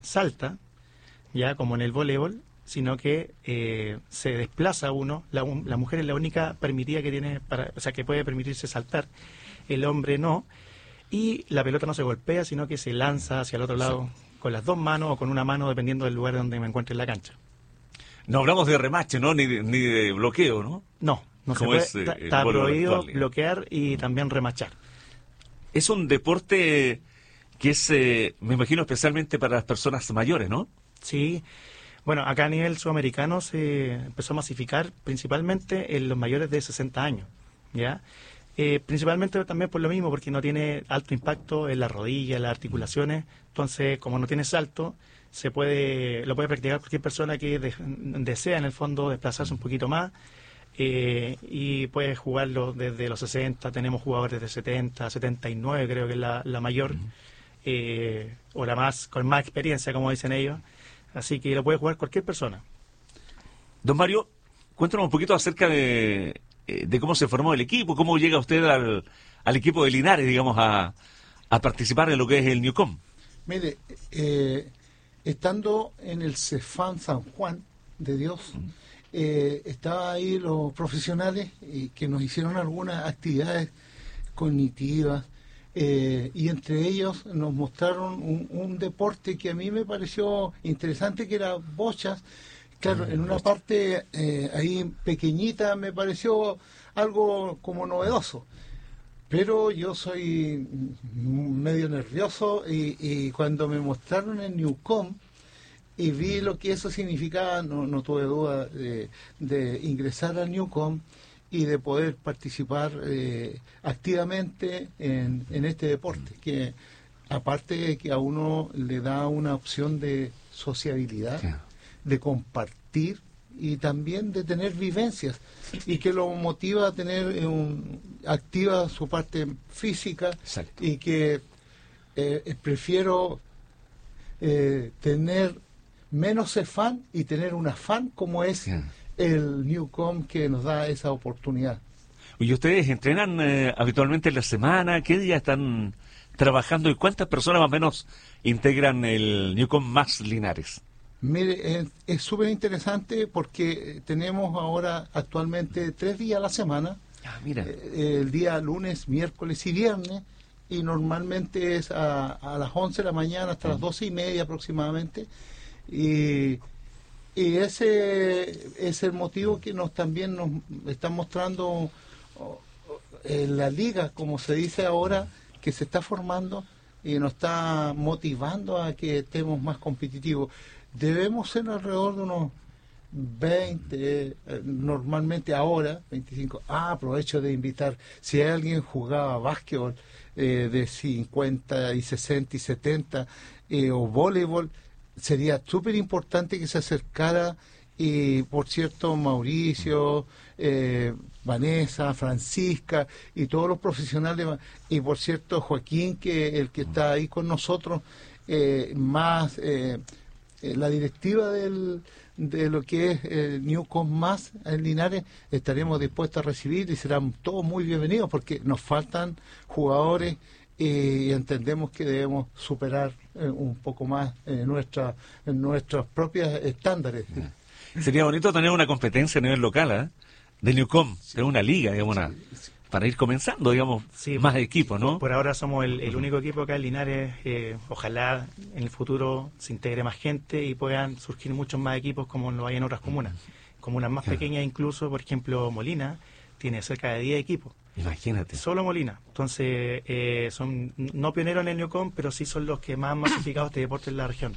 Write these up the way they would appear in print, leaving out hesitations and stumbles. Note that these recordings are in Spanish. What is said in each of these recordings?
salta, ya como en el voleibol, sino que se desplaza uno. La mujer es la única permitida que tiene, o sea, que puede permitirse saltar. El hombre no. Y la pelota no se golpea, sino que se lanza hacia el otro lado con las dos manos o con una mano, dependiendo del lugar donde me encuentre en la cancha. No hablamos de remache, ¿no? Ni de bloqueo, ¿no? No se puede. Está prohibido bloquear y también remachar. Es un deporte que es, me imagino, especialmente para las personas mayores, ¿no? Sí. Bueno, acá a nivel sudamericano se empezó a masificar principalmente en los mayores de 60 años, ¿ya? Principalmente también por lo mismo, porque no tiene alto impacto en la rodilla, en las articulaciones. Entonces, como no tiene salto, lo puede practicar cualquier persona que desea en el fondo desplazarse un poquito más, y puede jugarlo desde los 60. Tenemos jugadores de 70, 79, creo que es la mayor, o la más con más experiencia, como dicen ellos. Así que lo puede jugar cualquier persona. Don Mario, cuéntanos un poquito acerca de cómo se formó el equipo, cómo llega usted al equipo de Linares, digamos, a participar en lo que es el Newcom. Mire, estando en el Cefam San Juan de Dios, estaban ahí los profesionales que nos hicieron algunas actividades cognitivas, y entre ellos nos mostraron un deporte que a mí me pareció interesante, que era bochas. Claro, en una parte ahí pequeñita me pareció algo como novedoso, pero yo soy medio nervioso, y cuando me mostraron el Newcom y vi lo que eso significaba, no tuve duda de ingresar al Newcom y de poder participar activamente en este deporte, que aparte de que a uno le da una opción de sociabilidad, de compartir y también de tener vivencias, y que lo motiva a tener activa su parte física. Exacto. Y que prefiero tener menos afán y tener un afán como es el Newcom, que nos da esa oportunidad. ¿Y ustedes entrenan habitualmente en la semana? ¿Qué día están trabajando y cuántas personas más o menos integran el Newcom más Linares? Mire, es súper interesante porque tenemos ahora actualmente 3 días a la semana. Mira. El día lunes, miércoles y viernes, y normalmente es a las 11 de la mañana hasta las 12:30 aproximadamente. Y ese es el motivo que también nos está mostrando la liga, como se dice ahora, que se está formando y nos está motivando a que estemos más competitivos. Debemos ser alrededor de unos 20, normalmente ahora, 25. Aprovecho de invitar, si alguien jugaba básquetbol de 50 y 60 y 70, o voleibol, sería súper importante que se acercara. Y por cierto, Mauricio, Vanessa, Francisca y todos los profesionales, y por cierto Joaquín, que el que está ahí con nosotros, más la directiva de lo que es Newcom más en Linares, estaremos dispuestos a recibir y serán todos muy bienvenidos, porque nos faltan jugadores y entendemos que debemos superar un poco más nuestros propios estándares. Sería bonito tener una competencia a nivel local, de Newcom, tener una liga, digamos, para ir comenzando, digamos, más equipos, ¿no? Por ahora somos el único equipo acá en Linares. Ojalá en el futuro se integre más gente y puedan surgir muchos más equipos como lo hay en otras comunas más pequeñas incluso. Por ejemplo, Molina tiene cerca de 10 equipos. Imagínate. Solo Molina. Entonces, son no pioneros en el Newcom, pero sí son los que más han masificado este deporte en la región.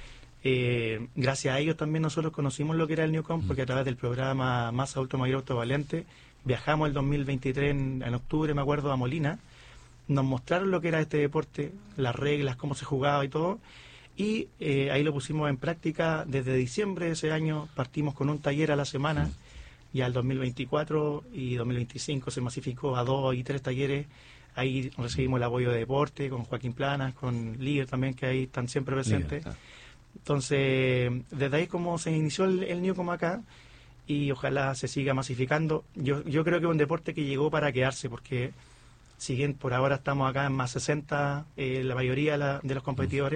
Gracias a ellos también nosotros conocimos lo que era el Newcom, porque a través del programa Más Adulto Mayor Autovalente viajamos el 2023 en octubre, me acuerdo, a Molina. Nos mostraron lo que era este deporte, las reglas, cómo se jugaba y todo, y ahí lo pusimos en práctica. Desde diciembre de ese año partimos con un taller a la semana, y al 2024 y 2025 se masificó a 2 y 3 talleres. Ahí recibimos el apoyo de deporte con Joaquín Planas, con Líder también, que ahí están siempre presentes. Entonces, desde ahí como se inició el Newcom acá, y ojalá se siga masificando. Yo creo que es un deporte que llegó para quedarse, porque si bien por ahora estamos acá en más 60, la mayoría de los competidores,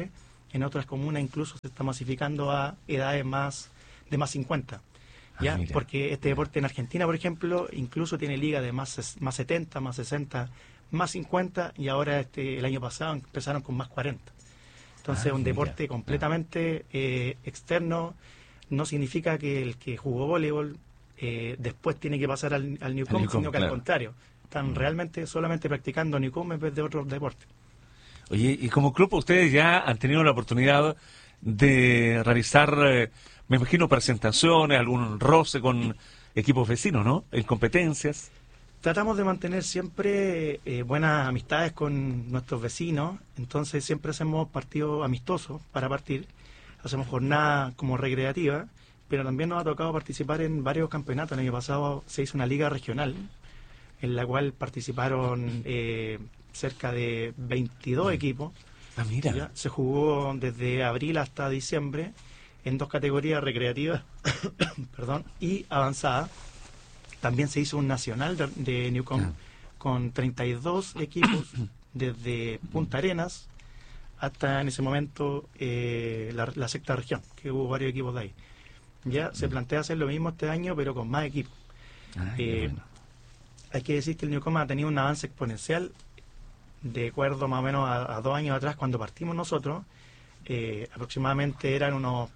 en otras comunas incluso se está masificando a edades de más 50. ¿Ya? Porque este deporte en Argentina, por ejemplo, incluso tiene liga de más 70, más 60, más 50, y ahora el año pasado empezaron con más 40. Entonces, un deporte completamente externo. No significa que el que jugó voleibol después tiene que pasar al Newcomb, sino que al contrario. Están realmente solamente practicando Newcomb en vez de otros deportes. Oye, y como club ustedes ya han tenido la oportunidad de realizar, me imagino, presentaciones, algún roce con equipos vecinos, ¿no? En competencias. Tratamos de mantener siempre buenas amistades con nuestros vecinos, entonces siempre hacemos partidos amistosos para partir, hacemos jornadas como recreativas, pero también nos ha tocado participar en varios campeonatos. El año pasado se hizo una liga regional, en la cual participaron cerca de 22 equipos. Ah, mira. ¿Ya? Se jugó desde abril hasta diciembre en 2 categorías recreativas perdón, y avanzada. También se hizo un nacional de Newcomb con 32 equipos desde Punta Arenas hasta en ese momento la sexta región, que hubo varios equipos de ahí. Ya se plantea hacer lo mismo este año, pero con más equipos. Bueno. Hay que decir que el Newcomb ha tenido un avance exponencial. De acuerdo más o menos a 2 años atrás, cuando partimos nosotros, aproximadamente eran unos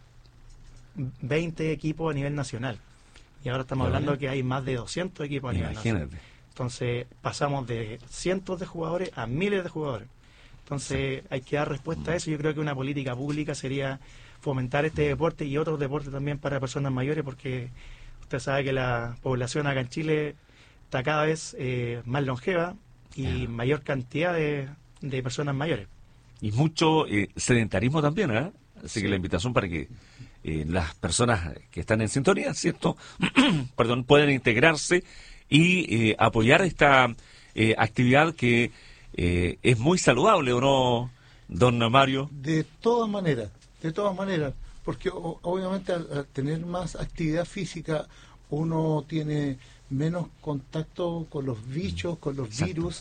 20 equipos a nivel nacional. Y ahora estamos hablando que hay más de 200 equipos a nivel nacional. Entonces pasamos de cientos de jugadores a miles de jugadores. Entonces hay que dar respuesta a eso. Yo creo que una política pública sería fomentar este deporte y otros deportes también para personas mayores, porque usted sabe que la población acá en Chile está cada vez más longeva y mayor cantidad de personas mayores. Y mucho sedentarismo también, ¿eh? Así que la invitación para que las personas que están en sintonía, ¿cierto? Perdón, puedan integrarse y apoyar esta actividad que es muy saludable, ¿o no, don Mario? De todas maneras, porque obviamente al tener más actividad física uno tiene menos contacto con los bichos, con los virus,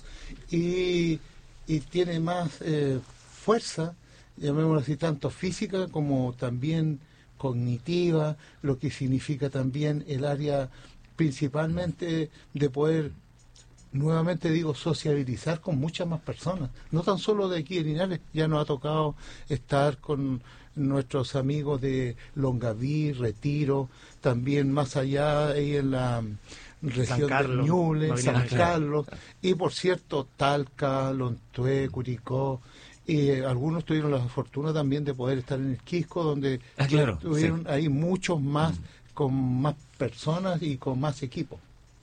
y tiene más fuerza, llamémoslo así, tanto física como también cognitiva, lo que significa también el área principalmente de poder, nuevamente digo, sociabilizar con muchas más personas, no tan solo de aquí de Linares. Ya nos ha tocado estar con nuestros amigos de Longaví, Retiro, también más allá ahí en la región de Ñuble, San Carlos, y por cierto Talca, Lontué, Curicó, y algunos tuvieron la fortuna también de poder estar en el Quisco, donde tuvieron ahí muchos más, con más personas y con más equipos.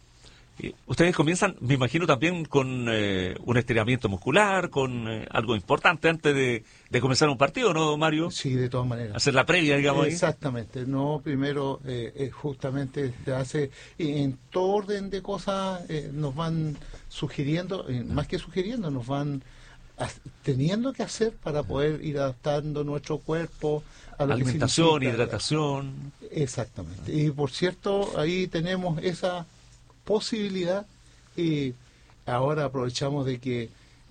Ustedes comienzan, me imagino, también con un estiramiento muscular, con algo importante antes de comenzar un partido, ¿no, Mario? Sí, de todas maneras. Hacer la previa, digamos. Exactamente. No, primero, justamente se hace, en todo orden de cosas, nos van sugiriendo, más que sugiriendo, nos van teniendo que hacer para poder ir adaptando nuestro cuerpo a la alimentación, hidratación. Exactamente. Y por cierto, ahí tenemos esa posibilidad, y ahora aprovechamos de que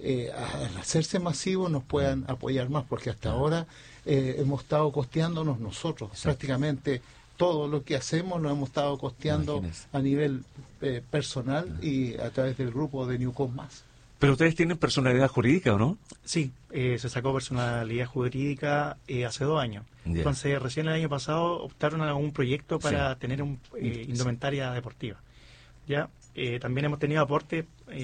al hacerse masivo nos puedan apoyar más, porque hasta ahora hemos estado costeándonos nosotros. Prácticamente todo lo que hacemos lo hemos estado costeando a nivel personal y a través del grupo de Newcomb Más. Pero ustedes tienen personalidad jurídica, ¿o no? Sí, se sacó personalidad jurídica hace 2 años. Entonces, recién el año pasado optaron a un proyecto para tener un indumentaria deportiva. Ya, también hemos tenido aportes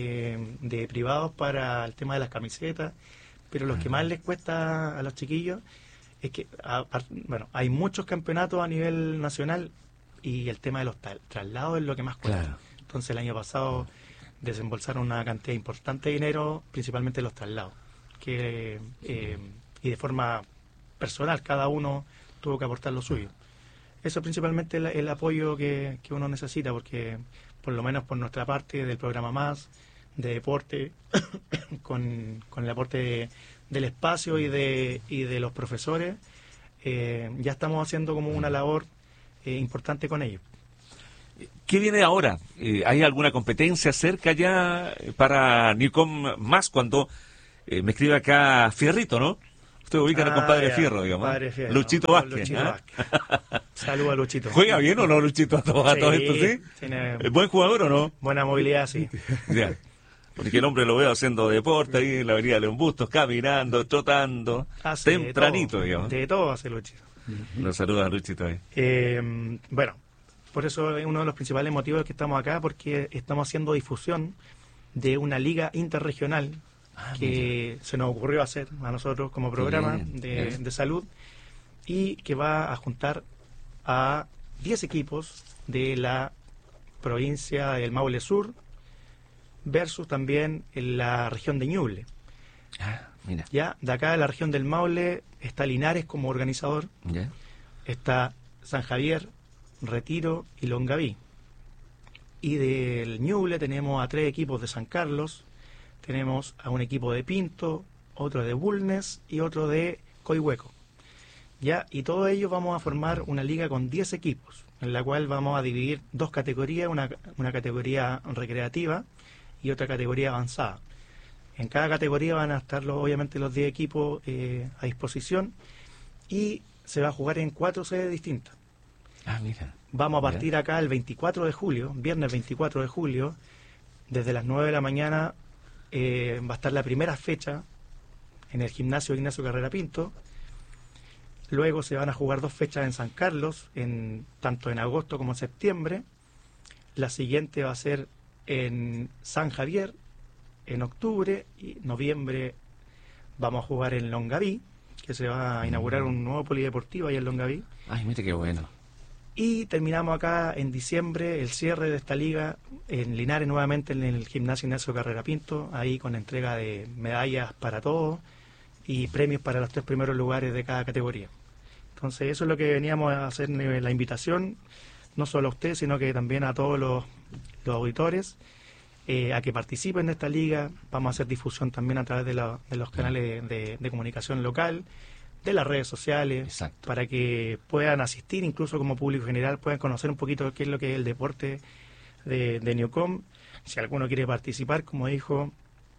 de privados para el tema de las camisetas, pero lo que más les cuesta a los chiquillos es que, hay muchos campeonatos a nivel nacional y el tema de los traslados es lo que más cuesta. Entonces, el año pasado desembolsaron una cantidad importante de dinero, principalmente los traslados, y de forma personal cada uno tuvo que aportar lo suyo. Eso es principalmente el apoyo que uno necesita, porque por lo menos por nuestra parte del programa Más, de deporte, con el aporte del espacio y de los profesores, ya estamos haciendo como una labor importante con ellos. ¿Qué viene ahora? ¿Hay alguna competencia cerca ya para Newcomb Más? Cuando me escribe acá Fierrito, ¿no? Usted ubica al compadre Fierro, digamos. Compadre Fierro, Luchito Vázquez. Luchito Vázquez. Saludos a Luchito. ¿Juega bien o no, Luchito, a todo esto, sí? ¿Es buen jugador o no? Buena movilidad, sí. Ya. Porque el hombre lo veo haciendo deporte ahí en la avenida León Bustos, caminando, trotando, tempranito, digamos. De todo hace Luchito. Nos saluda Luchito ahí. Bueno, por eso es uno de los principales motivos que estamos acá, porque estamos haciendo difusión de una liga interregional que se nos ocurrió hacer a nosotros como programa de salud, y que va a juntar a 10 equipos de la provincia del Maule Sur versus también en la región de Ñuble. Mira. Ya, de acá de la región del Maule está Linares como organizador, está San Javier, Retiro y Longaví. Y del Ñuble tenemos a 3 equipos de San Carlos, tenemos a un equipo de Pinto, otro de Bulnes y otro de Coihueco. Ya, y todos ellos vamos a formar una liga con 10 equipos, en la cual vamos a dividir 2 categorías, una categoría recreativa y otra categoría avanzada. En cada categoría van a estar obviamente los 10 equipos a disposición, y se va a jugar en 4 sedes distintas. Mira. Vamos a partir acá el 24 de julio, viernes 24 de julio, desde las 9 de la mañana va a estar la primera fecha en el gimnasio Ignacio Carrera Pinto. Luego se van a jugar 2 fechas en San Carlos, tanto en agosto como en septiembre. La siguiente va a ser en San Javier, en octubre, y noviembre vamos a jugar en Longaví, que se va a inaugurar un nuevo polideportivo ahí en Longaví. Ay, mire qué bueno. Y terminamos acá en diciembre el cierre de esta liga en Linares, nuevamente en el gimnasio Ignacio Carrera Pinto, ahí con entrega de medallas para todos y premios para los 3 primeros lugares de cada categoría. Entonces eso es lo que veníamos a hacer, la invitación, no solo a usted, sino que también a todos los auditores, a que participen de esta liga. Vamos a hacer difusión también a través de los canales de comunicación local, de las redes sociales. Exacto. Para que puedan asistir, incluso como público general, puedan conocer un poquito qué es lo que es el deporte de Newcom. Si alguno quiere participar, como dijo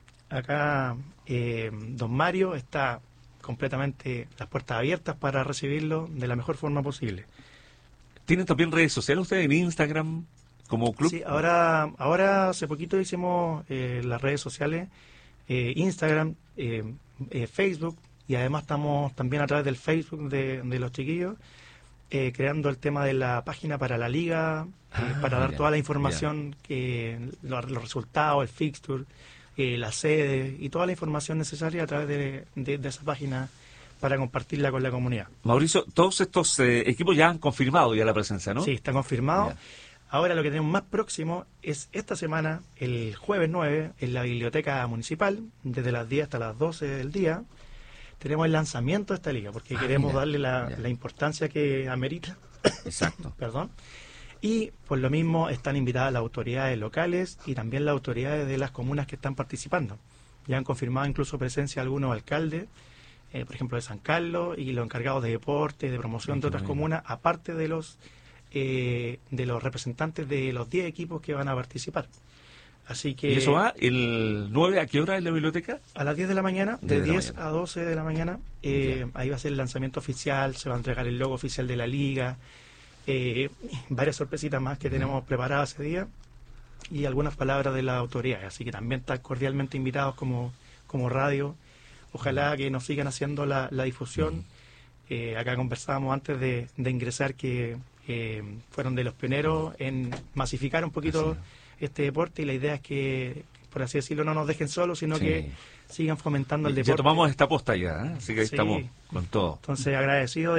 acá don Mario, está completamente las puertas abiertas para recibirlo de la mejor forma posible. ¿Tienen también redes sociales ustedes en Instagram como club? Sí, ahora hace poquito hicimos las redes sociales, Instagram, Facebook, y además estamos también a través del Facebook de los chiquillos creando el tema de la página para la liga, para dar toda la información, los resultados, el fixture, la sede y toda la información necesaria a través de esa página para compartirla con la comunidad. Mauricio, todos estos equipos ya han confirmado ya la presencia, ¿no? Sí, está confirmado. Ahora lo que tenemos más próximo es esta semana, el jueves 9, en la Biblioteca Municipal, desde las 10 hasta las 12 del día. Tenemos el lanzamiento de esta liga, porque queremos darle la importancia que amerita. Exacto. Perdón. Y por lo mismo están invitadas las autoridades locales y también las autoridades de las comunas que están participando. Ya han confirmado incluso presencia algunos alcaldes, por ejemplo de San Carlos, y los encargados de deporte, de promoción de otras comunas, aparte de los representantes de los 10 equipos que van a participar. Así que, ¿y eso va el 9 a qué hora en la biblioteca? A las 10 de la mañana, de 10 a 12 de la mañana. Ahí va a ser el lanzamiento oficial, se va a entregar el logo oficial de la liga, varias sorpresitas más que tenemos preparadas ese día, y algunas palabras de las autoridades. Así que también están cordialmente invitados como radio. Ojalá que nos sigan haciendo la difusión. Acá conversábamos antes de ingresar que fueron de los pioneros en masificar un poquito este deporte, y la idea es que, por así decirlo, no nos dejen solos, sino que sigan fomentando el deporte. Ya tomamos esta posta ya, así que ahí estamos con todo. Entonces, agradecido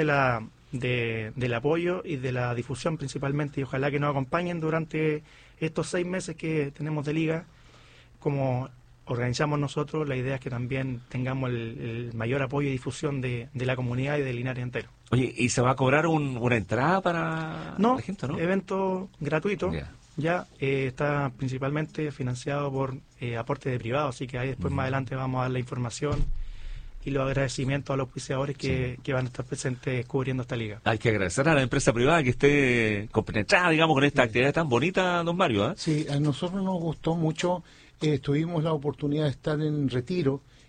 del apoyo y de la difusión principalmente, y ojalá que nos acompañen durante estos 6 meses que tenemos de liga. Como organizamos nosotros, la idea es que también tengamos el mayor apoyo y difusión de la comunidad y del Linares entero. Oye, ¿y se va a cobrar una entrada para la gente, no? Evento gratuito. Ya está principalmente financiado por aporte de privados, así que ahí después más adelante vamos a dar la información y los agradecimientos a los auspiciadores que van a estar presentes cubriendo esta liga. Hay que agradecer a la empresa privada que esté compenetrada, digamos, con esta actividad tan bonita, don Mario. Sí, a nosotros nos gustó mucho. Tuvimos la oportunidad de estar en Retiro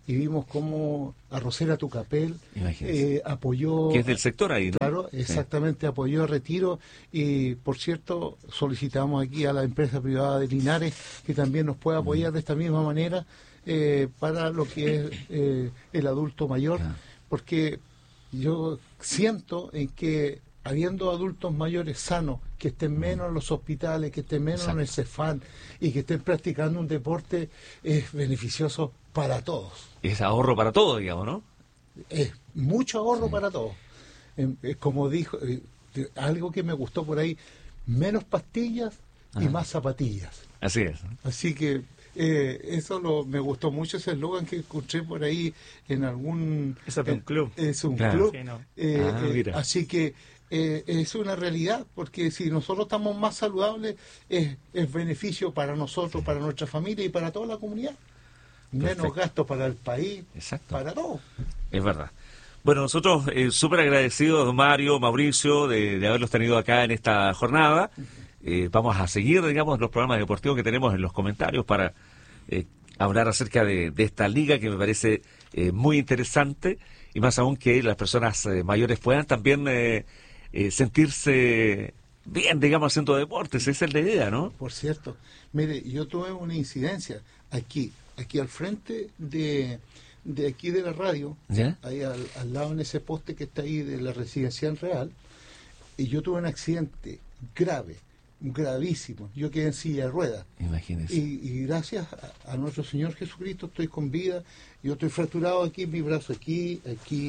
y vimos cómo Arrocera Tucapel apoyó... Que es del sector ahí, ¿no? Claro, exactamente, apoyó Retiro, y por cierto solicitamos aquí a la empresa privada de Linares que también nos pueda apoyar de esta misma manera para lo que es el adulto mayor, porque yo siento en que habiendo adultos mayores sanos, que estén menos en los hospitales, que estén menos en el CEFAM y que estén practicando un deporte, es beneficioso para todos. Es ahorro para todos, digamos, ¿no? Es mucho ahorro para todos. Como dijo, algo que me gustó por ahí, menos pastillas y más zapatillas. Así es. Así que eso me gustó mucho, ese eslogan que encontré por ahí en algún... Es un club. Es un club. Sí, no. Así que es una realidad, porque si nosotros estamos más saludables, es beneficio para nosotros, para nuestra familia y para toda la comunidad. Menos gastos para el país, para todos. Es verdad. Bueno, nosotros súper agradecidos, don Mario, Mauricio, de haberlos tenido acá en esta jornada. Vamos a seguir, digamos, los programas deportivos que tenemos en los comentarios para hablar acerca de esta liga que me parece muy interesante, y más aún que las personas mayores puedan también sentirse bien, digamos, haciendo deportes. Esa es la idea, ¿no? Por cierto, mire, yo tuve una incidencia aquí al frente de aquí de la radio, ahí al lado en ese poste que está ahí de la Residencial Real, y yo tuve un accidente gravísimo. Yo quedé en silla de ruedas. Imagínese. Y gracias a nuestro Señor Jesucristo estoy con vida. Yo estoy fracturado aquí en mi brazo, aquí,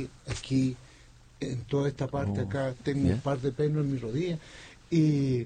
en toda esta parte acá. Tengo un par de pelos en mi rodilla. Y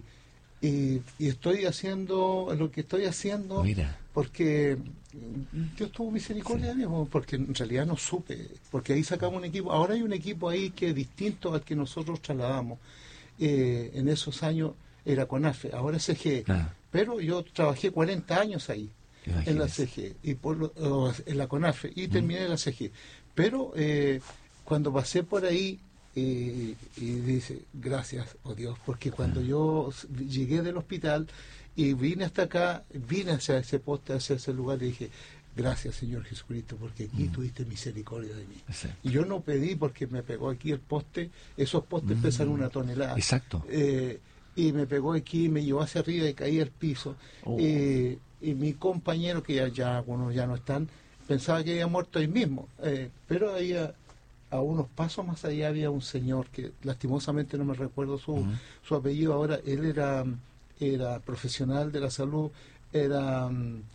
estoy haciendo lo que estoy haciendo. Mira. Porque Dios tuvo misericordia de mí, porque en realidad no supe. Porque ahí sacamos un equipo. Ahora hay un equipo ahí que es distinto al que nosotros trasladamos. En esos años era CONAFE, ahora es CGE. Pero yo trabajé 40 años ahí, en la CGE, y en la CONAFE, y terminé en la CGE. Pero cuando pasé por ahí, y dice, gracias, oh Dios, porque cuando yo llegué del hospital y vine hasta acá, vine hacia ese poste, hacia ese lugar, y dije, gracias, Señor Jesucristo, porque aquí tuviste misericordia de mí. Y yo no pedí porque me pegó aquí el poste, esos postes pesan 1 tonelada. Exacto. Y me pegó aquí, me llevó hacia arriba y caí al piso. Y mi compañero, que ya algunos ya no están, pensaba que había muerto ahí mismo. Pero ahí a unos pasos más allá había un señor que lastimosamente no me recuerdo su apellido ahora. Él era profesional de la salud, era...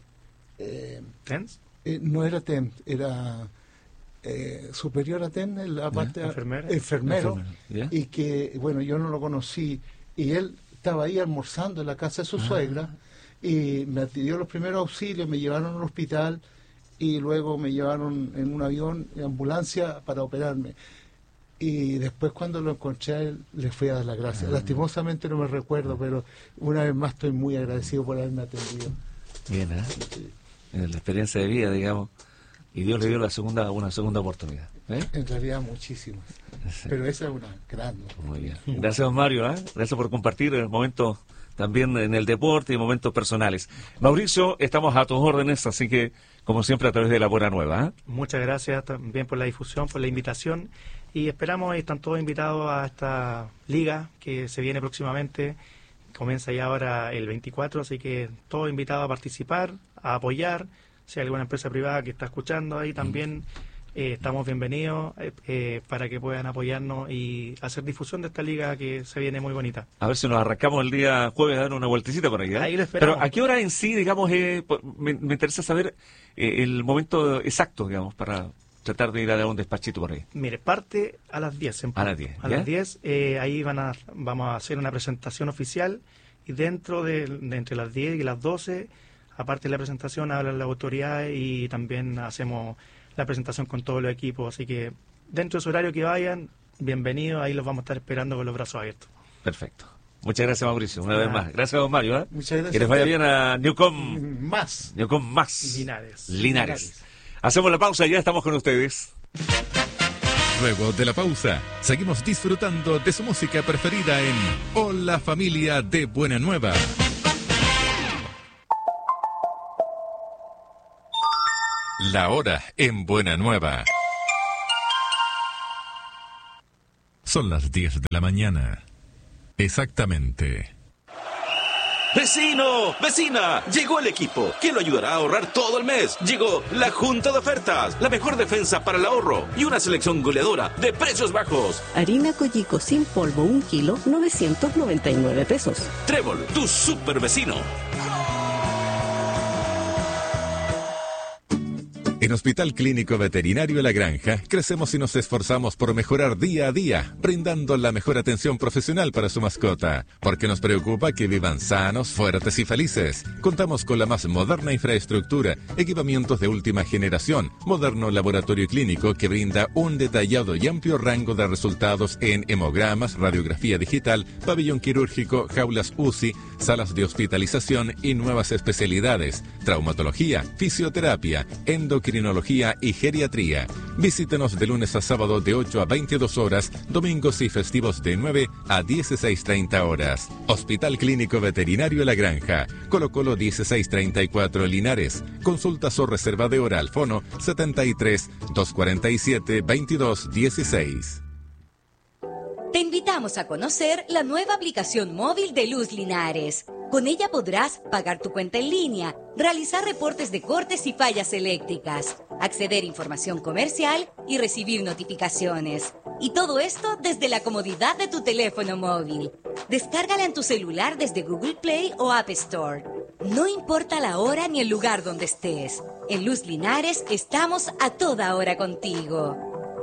¿TENS? No era TENS, era superior a TENS, en la parte enfermero. Y que, bueno, yo no lo conocí, y él estaba ahí almorzando en la casa de su suegra, y me dio los primeros auxilios, me llevaron al hospital, y luego me llevaron en un avión, en ambulancia, para operarme. Y después, cuando lo encontré a él, le fui a dar las gracias. Lastimosamente no me recuerdo, pero una vez más estoy muy agradecido por haberme atendido. Bien, la experiencia de vida, digamos, y Dios le dio una segunda oportunidad. En realidad muchísimas, pero esa es una gran. Muy bien. Gracias, don Mario, gracias por compartir el momento también en el deporte y momentos personales. Mauricio, estamos a tus órdenes, así que, como siempre, a través de La Buena Nueva. Muchas gracias también por la difusión, por la invitación, y esperamos, están todos invitados a esta liga que se viene próximamente. Comienza ya ahora el 24, así que todos invitados a participar, a apoyar. Si hay alguna empresa privada que está escuchando ahí también, estamos bienvenidos para que puedan apoyarnos y hacer difusión de esta liga que se viene muy bonita. A ver si nos arrancamos el día jueves a dar una vueltecita por ahí. Ahí lo esperamos. Pero ¿a qué hora en sí, digamos, me interesa saber el momento exacto, digamos, para tratar de ir a dar un despachito por ahí? Mire, parte a las 10. A las 10. A las 10, ahí vamos a hacer una presentación oficial, y dentro de entre las 10 y las 12, aparte de la presentación, hablan las autoridades y también hacemos la presentación con todos los equipos. Así que dentro de su horario que vayan, bienvenidos, ahí los vamos a estar esperando con los brazos abiertos. Perfecto. Muchas gracias, Mauricio, una vez más. Gracias, don Mario. Muchas gracias. Que les vaya bien a Newcom Más. Linares. Hacemos la pausa y ya estamos con ustedes. Luego de la pausa, seguimos disfrutando de su música preferida en Hola Familia de Buena Nueva. La hora en Buena Nueva. Son las 10 de la mañana. Exactamente. ¡Vecino! ¡Vecina! Llegó el equipo que lo ayudará a ahorrar todo el mes. Llegó la Junta de Ofertas, la mejor defensa para el ahorro y una selección goleadora de precios bajos. Harina Coyico sin polvo 1 kilo, 999 pesos. Trébol, tu super vecino. En Hospital Clínico Veterinario La Granja, crecemos y nos esforzamos por mejorar día a día, brindando la mejor atención profesional para su mascota, porque nos preocupa que vivan sanos, fuertes y felices. Contamos con la más moderna infraestructura, equipamientos de última generación, moderno laboratorio clínico que brinda un detallado y amplio rango de resultados en hemogramas, radiografía digital, pabellón quirúrgico, jaulas UCI, salas de hospitalización y nuevas especialidades, traumatología, fisioterapia, endocrinología y geriatría. Visítenos de lunes a sábado de 8 a 22 horas, domingos y festivos de 9 a 16:30 horas. Hospital Clínico Veterinario La Granja, Colo Colo 1634 Linares. Consultas o reserva de hora al fono 73 247 2216. Te invitamos a conocer la nueva aplicación móvil de Luz Linares. Con ella podrás pagar tu cuenta en línea, realizar reportes de cortes y fallas eléctricas, acceder a información comercial y recibir notificaciones. Y todo esto desde la comodidad de tu teléfono móvil. Descárgala en tu celular desde Google Play o App Store. No importa la hora ni el lugar donde estés. En Luz Linares estamos a toda hora contigo.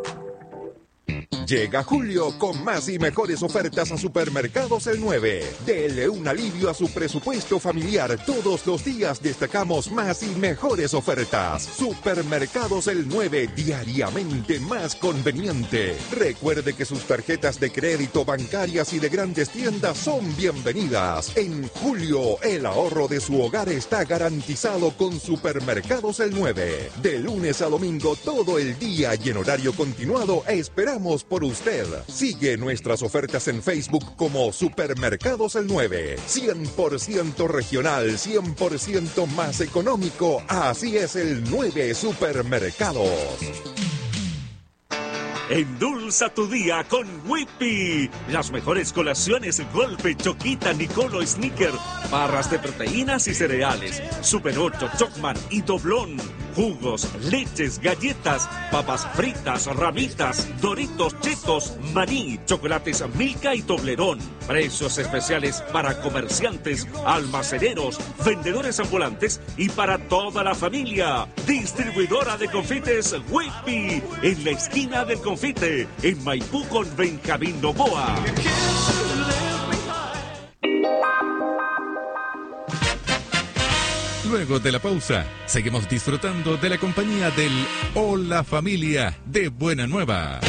Llega julio con más y mejores ofertas a Supermercados El 9. Dele un alivio a su presupuesto familiar. Todos los días destacamos más y mejores ofertas. Supermercados El 9, diariamente más conveniente. Recuerde que sus tarjetas de crédito, bancarias y de grandes tiendas son bienvenidas. En julio, el ahorro de su hogar está garantizado con Supermercados El 9. De lunes a domingo, todo el día y en horario continuado, esperamos por usted. Sigue nuestras ofertas en Facebook como Supermercados El 9. 100% regional, 100% más económico. Así es el 9 Supermercados. Endulza tu día con Whippy. Las mejores colaciones: Golpe, Choquita, Nicolo, Snicker, barras de proteínas y cereales, Super 8, Chocman y Doblón, jugos, leches, galletas, papas fritas, ramitas, Doritos, Chetos, maní, chocolates Milka y Toblerón. Precios especiales para comerciantes, almaceneros, vendedores ambulantes y para toda la familia. Distribuidora de confites Whippy, en la esquina del confite, en Maipú con Benjamín Novoa. Luego de la pausa, seguimos disfrutando de la compañía del Hola Familia de Buena Nueva.